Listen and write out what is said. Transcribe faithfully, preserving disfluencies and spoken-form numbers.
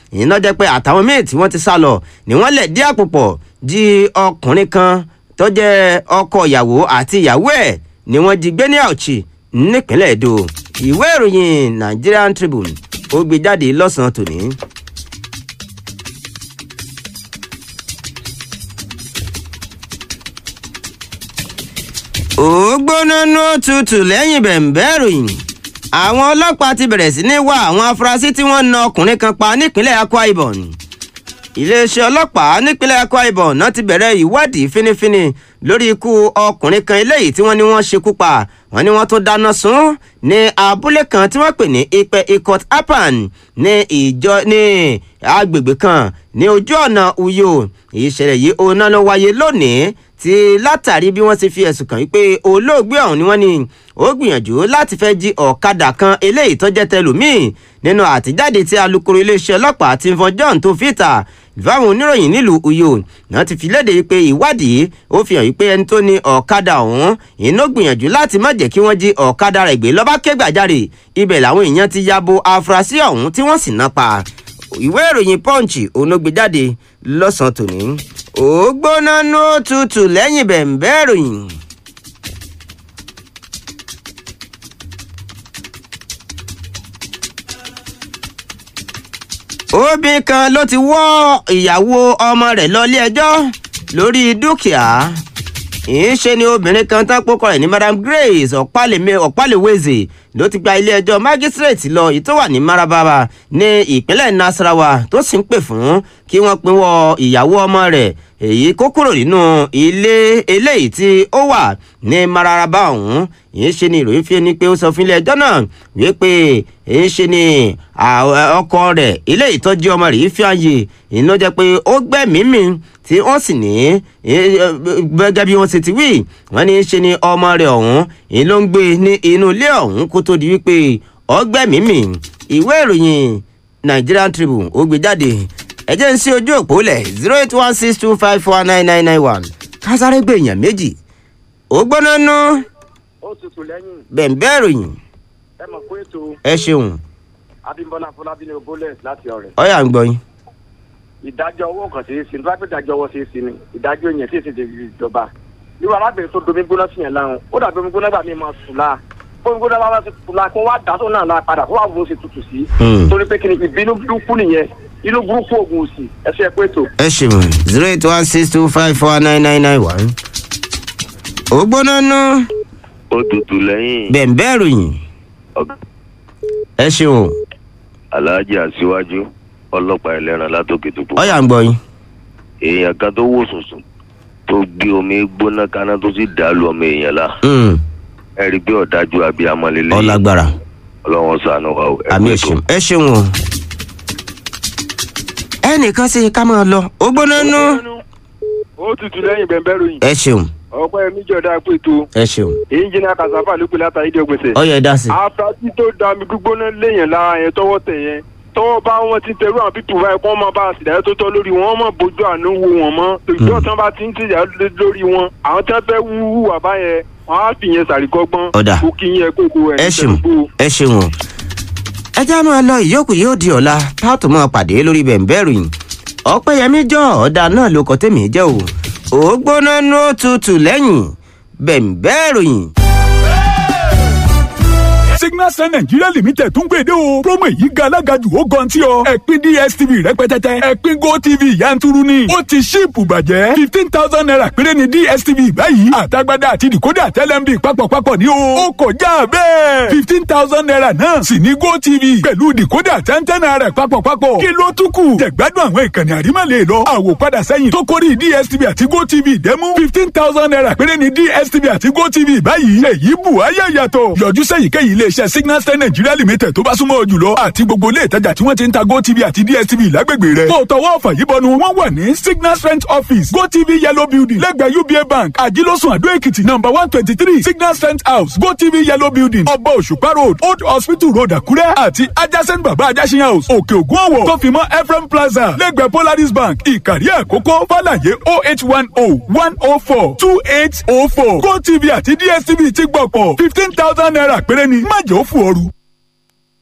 ìyẹn náà jẹ́ pé àtàwọn míì tí wọ́n ti sá lọ ni wọ́n lẹ̀ dí àpò pọ̀ jí ọkùnrin kan tó jẹ́ ọkọ ìyàwó àti ìyàwó ẹ̀ ni wọ́n jí gbé ní Auchi nípínlẹ̀ Edo. Ìwé ìròyìn Nigerian Tribune ó gbé jáde lọ́sàn-án tòní. ó gbóná ní òtútù lẹ́yìn bẹ̀m̀bẹ́ ìròyìn. àwọn ọlọ́pàá ti bẹ̀rẹ̀ sí ní wá àwọn afurasí tí wọ́n na ọkùnrin kan pa nípínlẹ̀ Akwa Ibom. iléeṣẹ́ ọlọ́pàá nípínlẹ̀ Akwa Ibom náà ti bẹ̀rẹ̀ ìwádìí fínífíní lórí ikú ọkùnrin kan eléyìí tí wọ́n ní wọ́n ṣekú pa. wọ́n ní wọ́n tún dáná sun ní abúlé kan tí wọ́n pè ní Ipe Ikot Apan ní ìjọ ní agbègbè kan ní ojú ọ̀nà Uyo. ìṣẹ̀lẹ̀ yìí òun náà ló wáyé lónìí tí látàrí bí wọ́n ti fi ẹ̀sùn kàn wípé olóògbé ọ̀hún ni wọ́n ní ó gbìyànjú láti fẹ́ jí ọ̀kadà kan eléyìí tó jẹ́ tẹlòmíì. nínú àtijáde tí alukoro iléeṣẹ́ ọlọ́pàá Timothy John tó fìtà ìfáwọn oníròyìn nílùú Uyo náà ti fi léde pé ìwádìí ó fi hàn wípé ẹni tó ní ọ̀kadà ọ̀hún iná gbìyànjú láti má jẹ́ kí wọ́n jí ọ̀kadà rẹ̀ gbé lọ́ba kẹ́gbàjarè. ibẹ̀ làwọn èèyàn ti ya bo afurasí ọ̀hún tí wọ́n sì ná pa. ìwé ìròyìn Punch òun ló gbé jáde lọ́sàn-án tòní. ó gbóná ní òtútù lẹ́yìn bẹ̀m̀bẹ́ ìròyìn. obìnrin kan ló ti wọ́ ìyàwó ọmọ rẹ̀ lọ ilé ẹjọ́ lórí dúkìá. ìṣe ni obìnrin kan tán pókọ rẹ̀ ní Madam Grace Ọ̀pálẹ̀wézè ló ti gba ilé ẹjọ́ májísírèètì lọ èyí tó wà ní Mararaba ní ìpínlẹ̀ Nasarawa tó sì ń pè fún kí wọ́n pinwọ́ ìyàwó ọmọ rẹ̀ èyí kó kúrò nínú ilé eléyìí tí ó wà ní Mararaba ọ̀hún. ìyẹn ṣe ni ìròyìn fi ni pé ó sọ fún ilé ẹjọ́ náà wípé ìyẹn ṣe ni ọkọ rẹ̀ eléyìí tó jí ọmọ rẹ̀ fi ààyè ìyẹn ló jẹ́ pé ó gbẹ̀mí mì tí wọ́n sì ní gẹ́gẹ́ bí wọ́n ṣe ti wí wọ́n ní ṣe ni ọmọ rẹ̀ ọ̀hún ìyẹn ló ń gbé ní inú ilé ọ̀hún kó tó di wípé ó gbẹ̀mí mì. ìwé ìròyìn Nigerian Tribune ó gbé jáde ẹ jẹ́ ń sí ojú òpó lẹ̀ zero eight one six two five four nine nine nine one kásáré gbé èèyàn méjì ó gbóná nú. ó tutù lẹ́yìn. bẹ̀m̀bẹ́ ìròyìn. ẹ mọ̀ pé ètò. ẹ ṣeun. Abímbọ́lá Fọlábí ní obólẹ̀ láti ọ̀rẹ́. ọ̀yà ń gbọ́ yín. ìdájọ́ owó kan ṣeé ṣe nípa pé ìdájọ́ owó ṣeé ṣe ni ìdájọ́ yẹn ṣeé ṣe ti ìjọba. irú arábìnrin tó domi gbóná sí yẹn láwọn ó dàbí omi gbóná gbà mí máa sùn láà omi gbóná bá ti sùn láà kó wá dà tó náà láà padà kó wá wo ṣe tutù sí. torí pé kí ni ìbínú burúkú nìyẹn inú burúkú oògùn òsì ẹ ṣe pé ètò. ẹ ṣeun zero eight one six two five four nine nine nine one. ó gbóná nú. ó tutù lẹ́yìn. bẹ̀m̀bẹ́ ìròyìn. ẹ ṣeun. Alhaji Aṣíwájú ọlọ́pàá ẹlẹ́ran látòkè tó kù. ọ̀yà ń gbọ́ yín. èèyàn kan tó wò sùnsùn tó gbé omi gbóná kaná tó sì dàlú ọmọ èèyàn la. ẹ rí i pé ọ̀dájú abiyamọ lélẹ̀. ọlágbára. ọlọ́wọ́n ṣàánú wa o. àmì ẹ̀ṣin ẹ ṣeun o. ẹnìkan ṣe ká máa lọ ó gbóná nú. ó tutù lẹ́yìn bẹ̀m̀bẹ́ ròyìn. ẹ ṣeun. ọpẹ́ mi jọ̀dá pé tó. ẹ ṣeun. ìjìnà Kàsáfà ló pè látàrí ìdí ọgbẹ̀sẹ̀. ó yẹ dá sí. afurasí tó da omi gbígbóná léèyàn lára yẹn tọwọ́ tẹ̀ yẹn tọwọ́ bá wọn ti tẹrú àwọn pípù báyìí kó máa bá a ṣèdájọ́ tó tọ́ lórí wọn mọ̀ bójú àánú wo wọn mọ́ ìjọ tí wọ́n bá ti ń tìjà lórí wọn àwọn tí wọ́n fẹ́ wú wà báyẹn wọ́n á fìyẹn sàríkọ́gbọ́n. ọ̀dà kó kí yẹn kókó ẹ̀ ẹ ṣeun ẹ ṣeun o. ẹ já máa lọ ìyókù yóò di ọ̀la táàtò máa pàdé lórí bẹ̀m̀bẹ́ ìròyìn ọ̀pẹ́yẹmí jọ ọ̀dà náà ló kọ́ tèmi jẹ́ o ó gbóná nú tutù lẹ́yìn bẹ̀m̀bẹ́ ìròyìn. Signal Star Nigeria Limited tún gbèdé o. promo yìí ga alágàjù ó gan tí ọ. ẹ̀pin D S T V rẹpẹtẹtẹ. ẹ̀pin GoTV yanturu ni. ó ti ṣíìpù bàjẹ́. fifteen thousand naira péré ni D S T V báyìí. àtagbádá àti dìkódà tẹ́lẹ̀mbì papọ̀papọ̀ ni o. ó kọjá bẹ́ẹ̀. fifteen thousand naira náà sì ní GoTV. pẹ̀lú dìkódà tẹ́ntẹ́n naira papọ̀papọ̀. kí ló tún kù? jẹ̀gbádùn àwọn ìkànnì àrímọ̀lẹ̀ lọ. àwòpadà sẹ́yìn tó kórìí D S T V àti GoTV dẹ́mú. fifteen thousand naira péré ni D S T V àti GoTV báyìí. èyí bù ayé yàtọ̀. yọjú sẹ́yìnkéyìí ilé iṣẹ́ Signal Star Nigeria Limited tó bá súnmọ́ jùlọ àti gbogbo ilé ìtajà tí wọ́n ti ń ta GoTV àti D S T V lágbègbè rẹ̀. tó tọwọ́ ọ̀fà yìí bọnu wọ́n wà ní Signal Strength Office GoTV Yellow Building lẹ́gbẹ̀ẹ́ U B A Bank Àjílọ́sùn Àdó Èkìtì number one twenty three Signal Strength House GoTV Yellow Building Ọba Òṣùpá Road Old Hospital Road Àkúrẹ́ àti adjacent Baba Ajásin House Òkè Ògùn Ọ̀wọ̀ tó fi mọ́ Ephraim Plaza lẹ́gbẹ̀ẹ́ Polaris Bank Ìkàrí Àkókó Fálàyé oh eight one oh one oh four two eight oh four GoTV àti D S T V ti gbọ̀pọ̀ fifteen thousand naira péré ni má jẹ́ ó fò ooru.